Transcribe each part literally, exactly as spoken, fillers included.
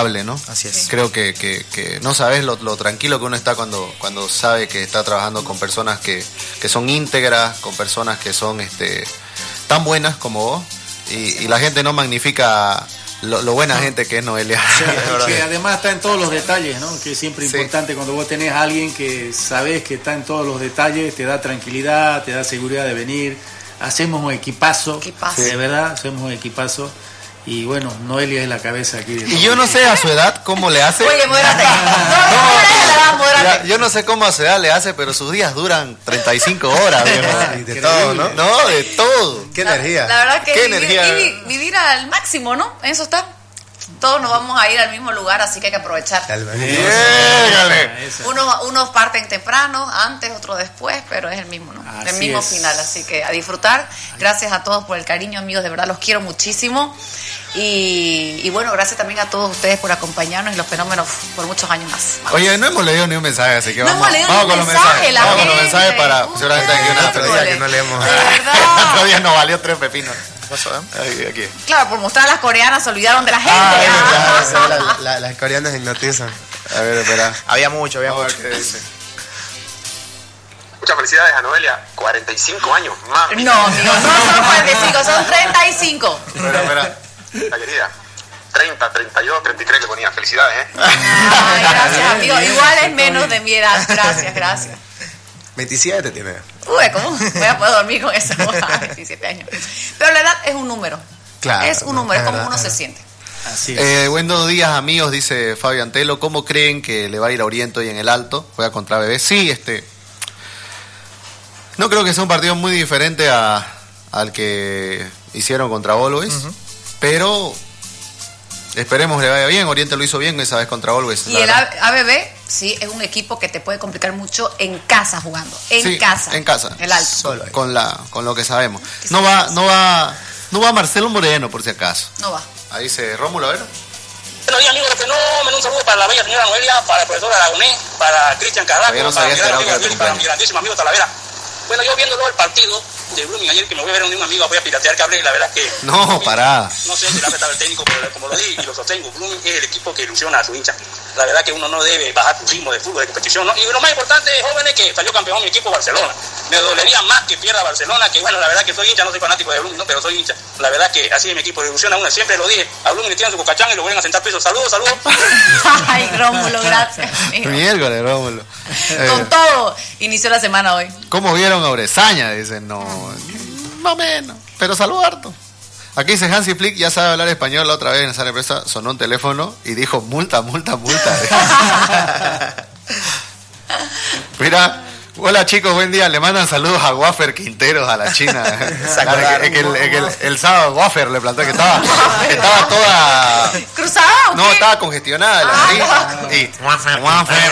invaluable, ¿no? Así es. Creo que, que, que no sabes lo, lo tranquilo que uno está cuando, cuando sabe que está trabajando con personas que, que son íntegras, con personas que son este, tan buenas como vos, y, y la gente no magnifica lo, lo buena gente que es Noelia. Sí, que además está en todos los detalles, ¿no? Que es siempre Sí. importante cuando vos tenés a alguien que sabés que está en todos los detalles, te da tranquilidad, te da seguridad de venir. Hacemos un equipazo, Equipazo. de verdad, hacemos un equipazo. Y bueno, Noelia es la cabeza aquí. De Y yo no sé a su edad cómo le hace. Oye, modérate. No, no, no, modérate. Ya, yo no sé cómo a su edad le hace, pero sus días duran treinta y cinco horas, viejo. Y de todo, ¿no? No, de todo. Qué energía. La verdad que Qué vivir, energía. vivir- vivir al máximo, ¿no? Eso está. Todos nos vamos a ir al mismo lugar, así que hay que aprovechar. Llégale. Esa. Unos, unos parten temprano, antes, otros después, pero es el mismo, ¿no? Así el mismo es. final, así que a disfrutar. Gracias a todos por el cariño, amigos, de verdad los quiero muchísimo. Y, y bueno, gracias también a todos ustedes por acompañarnos y los fenómenos por muchos años más. Oye, no hemos leído ni un mensaje, así que No vamos, hemos leído vamos ni con un los mensaje, mensajes. la Vamos con los gente. mensajes para Uy, seguramente aquí una otro día que no leemos. De Otro verdad. día nos valió tres pepinos. ¿Qué pasó, eh? Ahí, aquí. Claro, por mostrar a las coreanas se olvidaron de la gente. Ah, es Ah. verdad. Ya, la- la- las coreanas hipnotizan. A ver, espera. Había mucho, había Vamos a mucho. ver qué dice. Muchas felicidades a Noelia, cuarenta y cinco años, mami. No, amigos, no son cuarenta y cinco, son treinta y cinco. Espera, espera. La querida, treinta, treinta y dos, treinta y tres le ponía. Felicidades, ¿eh? Ay, gracias, amigo. bien, Igual es está menos bien. de mi edad. Gracias, gracias. veintisiete tiene. Uy, ¿cómo voy a poder dormir con esa a veintisiete años? Pero la edad es un número. Claro, Es un no, número, es es como verdad, uno es se verdad. siente. Así es. Eh, buenos días, amigos, dice Fabio Antelo. ¿Cómo creen que le va a ir a Oriente hoy en el Alto? Juega contra B B. Sí, este. No creo que sea un partido muy diferente a, al que hicieron contra Always, pero esperemos le vaya bien. Oriente lo hizo bien esa vez contra Always. Y la el verdad. A B B, sí, es un equipo que te puede complicar mucho en casa jugando. En Sí, casa. en casa. El Alto. Solo ahí. Con la, con lo que sabemos. No va, no va, no va Marcelo Moreno por si acaso. No va. Ahí dice Rómulo, a ver. Buenos días, amigos de Fenómeno. Un saludo para la bella señora Noelia, para el profesor Aragonés, para Cristian Carrasco, Todavía no para sabía mi gran que era amigo otro Yuri, para mi cumpleaños. grandísimo amigo Talavera. Bueno, yo viéndolo el partido de Blooming ayer, que me voy a ver a un amigo, voy a piratear cable, la verdad es que... No, pará. No sé si la estaba el técnico, pero como lo di y lo sostengo, Blooming es el equipo que ilusiona a su hincha. La verdad que uno no debe bajar su ritmo de fútbol, de competición, ¿no? Y lo más importante, jóvenes, que salió campeón mi equipo Barcelona. Me dolería más que pierda Barcelona, que bueno, la verdad que soy hincha, no soy fanático de Blooming, ¿no? Pero soy hincha. La verdad que así es mi equipo, ilusiona a uno. Siempre lo dije, a Blooming le tiran su cocachán y lo vuelven a sentar piso. Saludos, saludos. Ay, Rómulo, gracias. amigo. Miércoles, Rómulo. Eh, Con todo, inició la semana hoy. ¿Cómo vieron a Oresaña? Dicen, no, más o menos, pero saludó harto. Aquí dice Hansi Flick, ya sabe hablar español. La otra vez en esa empresa sonó un teléfono y dijo multa, multa, multa. Mira, hola chicos, buen día. Le mandan saludos a Wafer Quinteros, a la China. Claro, es que el, es que el- el sábado Wafer le plantó que estaba, estaba toda... ¿Cruzada o No, qué? estaba congestionada la nariz. Y Wafer, Wafer.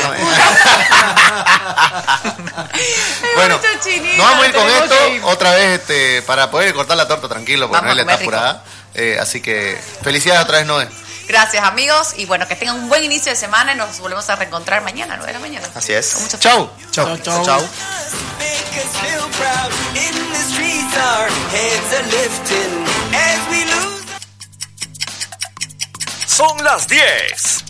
Bueno, mucho chinito, nos vamos a ir con tenemos esto que ir. otra vez este, para poder cortar la torta tranquilo, porque Vamos a Noelia está comer rico. apurada. Eh, así que felicidades otra vez, Noé. Gracias, amigos. Y bueno, que tengan un buen inicio de semana y nos volvemos a reencontrar mañana, nueve de la mañana. Así es. Con mucho Chau. Chau, chau. Chau. Make us feel proud. In the streets, our heads are lifting as we lose. Son las diez